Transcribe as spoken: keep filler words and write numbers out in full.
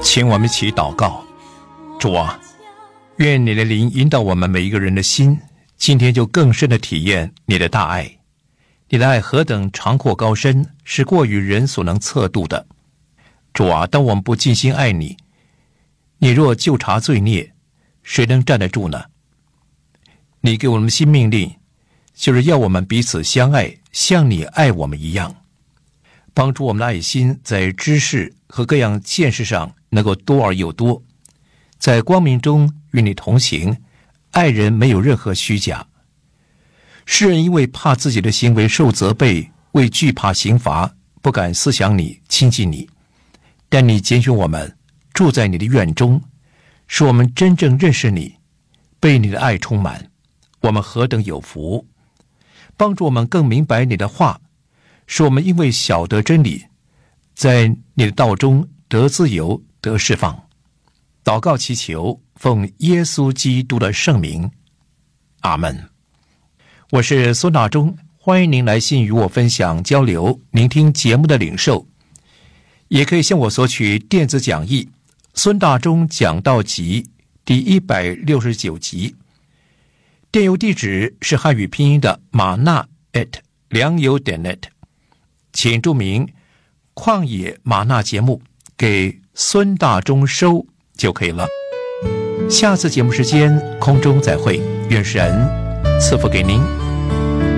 请我们一起祷告。主啊，愿你的灵引导我们每一个人的心，今天就更深的体验你的大爱。你的爱何等长阔高深，是过于人所能测度的。主啊，当我们不尽心爱你，你若就察罪孽，谁能站得住呢？你给我们新命令，就是要我们彼此相爱，像你爱我们一样。帮助我们的爱心在知识和各样见识上能够多而又多，在光明中与你同行，爱人没有任何虚假。世人因为怕自己的行为受责备，为惧怕刑罚，不敢思想你，亲近你。但你拣选我们，住在你的院中，使我们真正认识你，被你的爱充满，我们何等有福！帮助我们更明白你的话，使我们因为晓得真理，在你的道中得自由，得释放。祷告祈求，奉耶稣基督的圣名，阿们。我是孙大中，欢迎您来信与我分享交流，聆听节目的领受，也可以向我索取电子讲义孙大中讲道集第一百六十九集，电邮地址是汉语拼音的马纳 at 良友点 net， 请注明旷野马纳节目给孙大中收就可以了。下次节目时间空中再会，愿神赐福给您。